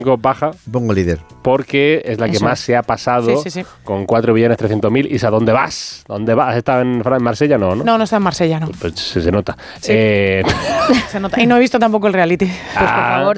baja. Pongo líder. Porque es la que más se ha pasado con 4.300.000. ¿Y a dónde vas? ¿Dónde vas? ¿Has estado en Marsella? No, ¿no? No está en Marsella, no. Pues se nota. Sí. Se nota. Y no he visto tampoco el reality. Pues por favor,